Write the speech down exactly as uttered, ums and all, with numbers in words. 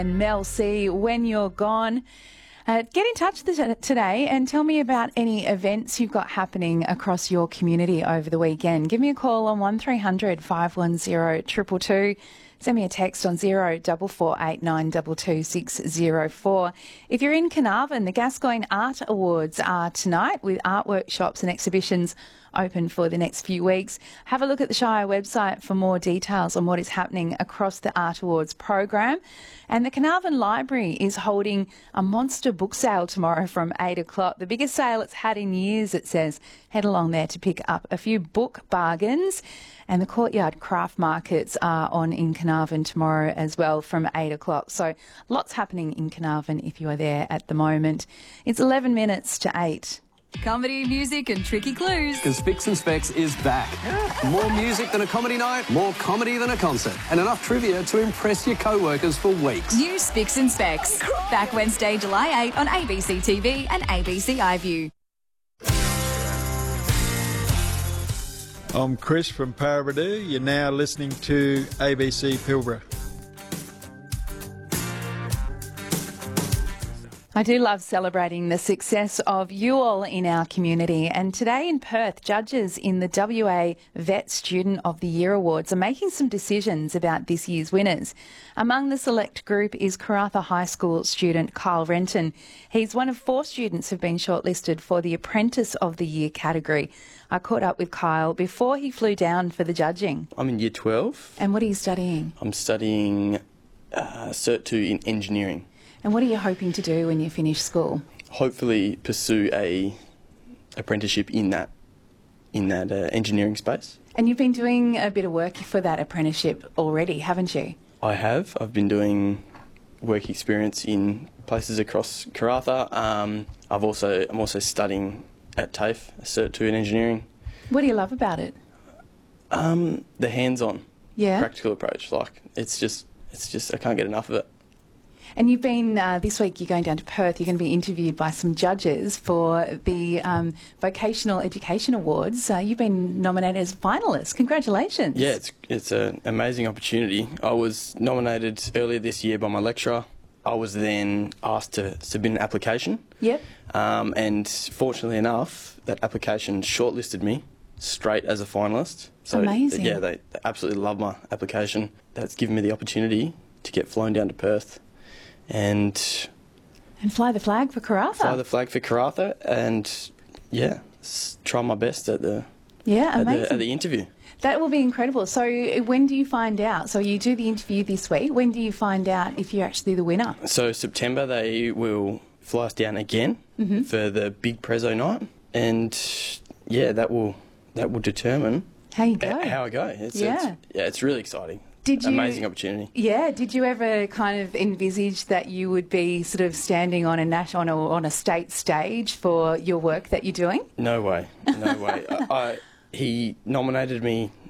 And Mel C, When You're Gone. Uh, get in touch th- today and tell me about any events you've got happening across your community over the weekend. Give me a call on one three hundred five one zero two two two. Send me a text on zero four four eight nine two two six zero four. If you're in Carnarvon, the Gascoyne Art Awards are tonight with art workshops and exhibitions open for the next few weeks. Have a look at the Shire website for more details on what is happening across the Art Awards program. And the Carnarvon Library is holding a monster book sale tomorrow from eight o'clock. The biggest sale it's had in years, it says. Head along there to pick up a few book bargains. And the Courtyard Craft Markets are on in Carnarvon tomorrow as well from eight o'clock. So lots happening in Carnarvon if you are there at the moment. It's eleven minutes to eight. Comedy, music and tricky clues. Because Spicks and Specs is back. More music than a comedy night, more comedy than a concert, and enough trivia to impress your co-workers for weeks. New Spicks and Specs. Back Wednesday, July eighth on A B C T V and A B C iView. I'm Chris from Paraburdoo. You're now listening to A B C Pilbara. I do love celebrating the success of you all in our community. And today in Perth, judges in the W A Vet Student of the Year Awards are making some decisions about this year's winners. Among the select group is Karratha High School student Kyle Renton. He's one of four students who've been shortlisted for the Apprentice of the Year category. I caught up with Kyle before he flew down for the judging. I'm in year twelve. And what are you studying? I'm studying uh, Cert two in engineering. And what are you hoping to do when you finish school? Hopefully pursue a apprenticeship in that in that uh, engineering space. And you've been doing a bit of work for that apprenticeship already, haven't you? I have. I've been doing work experience in places across Karratha. Um, I've also I'm also studying at TAFE, a Cert two in engineering. What do you love about it? Um, the hands-on, yeah, practical approach. Like it's just it's just I can't get enough of it. And you've been, uh, this week you're going down to Perth, you're going to be interviewed by some judges for the um, Vocational Education Awards. Uh, you've been nominated as a finalist. Congratulations. Yeah, it's it's an amazing opportunity. I was nominated earlier this year by my lecturer. I was then asked to submit an application. Yep. Um, and fortunately enough, that application shortlisted me straight as a finalist. So, amazing. Yeah, they, they absolutely love my application. That's given me the opportunity to get flown down to Perth. And and fly the flag for Karratha. Fly the flag for Karratha, and yeah, try my best at the yeah amazing at the, at the interview. That will be incredible. So when do you find out? So you do the interview this week. When do you find out if you're actually the winner? So September they will fly us down again mm-hmm. for the big Prezzo night, and yeah, that will that will determine how you go. How I go. It's, yeah, it's, yeah, it's really exciting. Did you, Amazing opportunity. Yeah. Did you ever kind of envisage that you would be sort of standing on a national, on a, on a state stage for your work that you're doing? No way. No way. I, I, he nominated me